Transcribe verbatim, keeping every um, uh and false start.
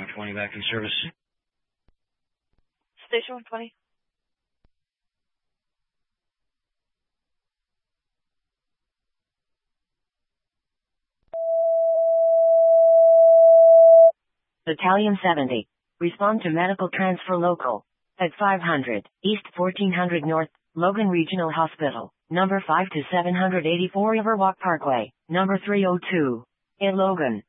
one twenty back in service. Station one twenty. Battalion seventy. Respond to medical transfer local. At five hundred, East fourteen hundred North, Logan Regional Hospital, number five to seven eighty-four Riverwalk Parkway, number three oh two. In Logan.